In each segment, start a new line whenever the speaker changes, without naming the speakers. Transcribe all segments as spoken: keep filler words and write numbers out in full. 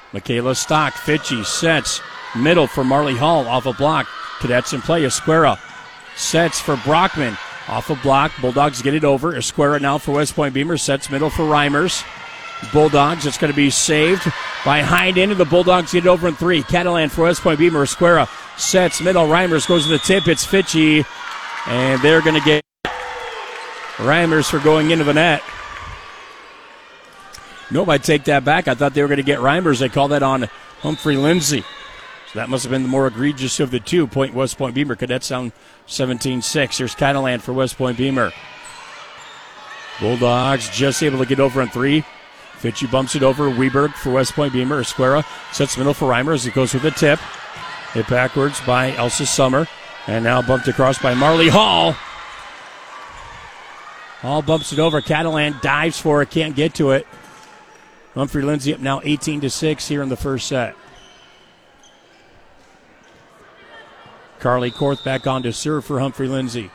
Michaela Stock, Fitchy sets, middle for Marley Hall, off a block. Cadets in play, Esquera sets for Brockman, off a block. Bulldogs get it over. Esquera now for West Point Beamer, sets middle for Reimers. Bulldogs, it's going to be saved by Hyden, and the Bulldogs get it over in three. Catalan for West Point Beamer, Esquera sets middle. Reimers goes to the tip, it's Fitchy, and they're going to get Reimers for going into the net. Nope, I take that back. I thought they were going to get Reimers. They call that on Humphrey Lindsay. So that must have been the more egregious of the two. Point West Point Beamer. Cadets down seventeen six. Here's Catalan for West Point Beamer. Bulldogs just able to get over in three. Fitchy bumps it over. Weberg for West Point Beamer. Esquera sets middle for Reimers. He goes with a tip. Hit backwards by Elsa Summer. And now bumped across by Marley Hall. Hall bumps it over. Catalan dives for it. Can't get to it. Humphrey Lindsay up now eighteen to six here in the first set. Carly Korth back on to serve for Humphrey Lindsay.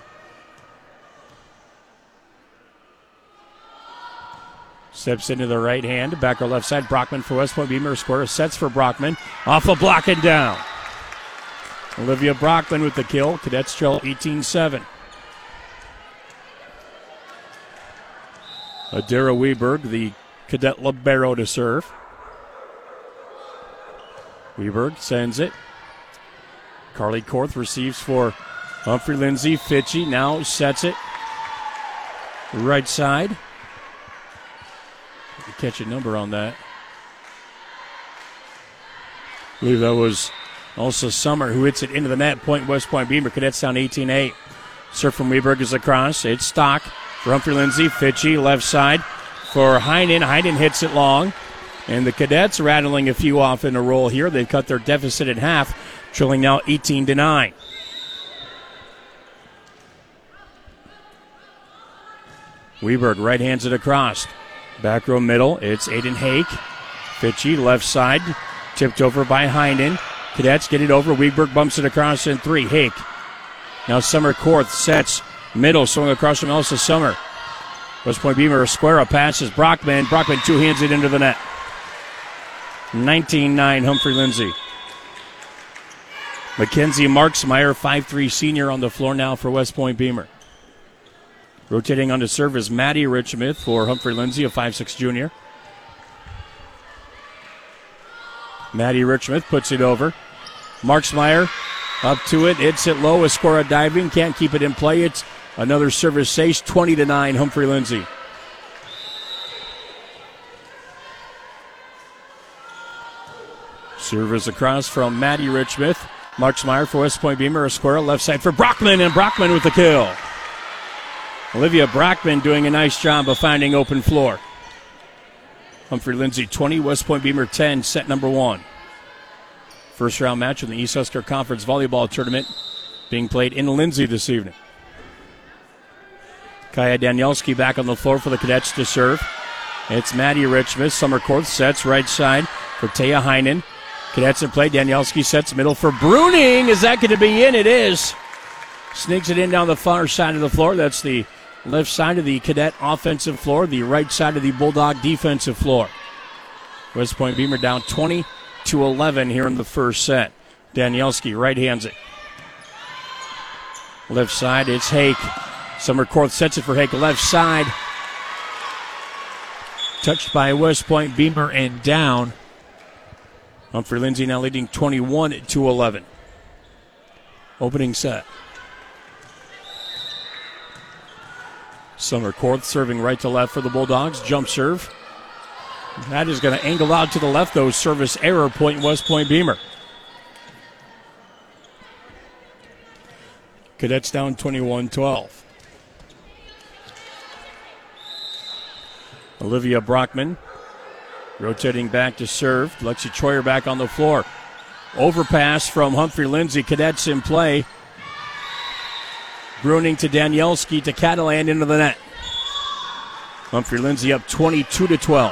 Steps into the right hand, back or left side. Brockman for West Point Beamer. Square sets for Brockman. Off a block and down. Olivia Brockman with the kill. Cadets trail eighteen seven. Adara Weberg, the Cadet libero, to serve. Weberg sends it. Carly Korth receives for Humphrey Lindsay. Fitchy now sets it. Right side. Catch a number on that. I believe that was also Summer who hits it into the net. Point West Point Beamer. Cadets down eighteen eight. Serve from Weberg is across. It's Stock for Humphrey Lindsay. Fitchy left side for Heinen. Heinen hits it long. And the Cadets rattling a few off in a roll here. They've cut their deficit in half, trailing now eighteen to nine. Weberg right hands it across. Back row middle, it's Aiden Hake. Fitchy left side, tipped over by Heinen. Cadets get it over. Weberg bumps it across in three. Hake. Now Summer Korth sets middle, swung across from Elsa Summer. West Point Beamer, Esquera passes Brockman. Brockman two hands it into the net. nineteen nine Humphrey Lindsay. Mackenzie Marksmeyer, five three senior, on the floor now for West Point Beamer. Rotating on to serve is Maddie Richmith for Humphrey Lindsay, a five six junior. Maddie Richmith puts it over. Marksmeyer up to it. It's it low. Esquera diving. Can't keep it in play. It's another service ace. twenty to nine Humphrey Lindsay. Service across from Maddie Richmith. Marksmeyer for West Point Beamer. Esquera left side for Brockman, and Brockman with the kill. Olivia Brockman doing a nice job of finding open floor. Humphrey Lindsay twenty, West Point Beamer ten, set number one. First round match in the East Husker Conference Volleyball Tournament being played in Lindsay this evening. Kaya Danielski back on the floor for the Cadets to serve. It's Maddie Richmith. Summer Korth sets right side for Taya Heinen. Cadets in play. Danielski sets middle for Bruning. Is that going to be in? It is. Sneaks it in down the far side of the floor. That's the left side of the Cadet offensive floor, the right side of the Bulldog defensive floor. West Point Beamer down twenty to eleven here in the first set. Danielski right hands it. Left side, it's Hake. Summer Korth sets it for Hake. Left side. Touched by West Point Beamer and down. Humphrey Lindsay now leading twenty-one to eleven. Opening set. Summer Korth serving right to left for the Bulldogs. Jump serve. That is going to angle out to the left, though. Service error, point West Point Beamer. Cadets down twenty-one twelve. Olivia Brockman rotating back to serve. Lexi Troyer back on the floor. Overpass from Humphrey Lindsay. Cadets in play. Bruning to Danielski to Catalan into the net. Humphrey Lindsay up twenty-two to twelve.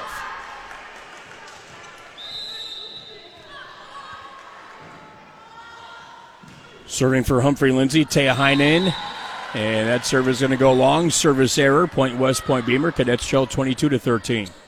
Serving for Humphrey Lindsay, Taya Heinen. And that serve is going to go long. Service error, point West Point Beamer. Cadets trail twenty-two to thirteen.